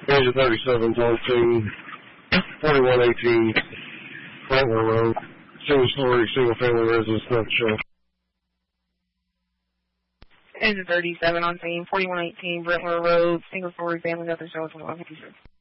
Age of 37, 13, 4118, Brentwood Road, single-story, single-family residence, not show. Age of 37 on scene, 4118 Brentwood Road, single-story family, nothing shows, 156.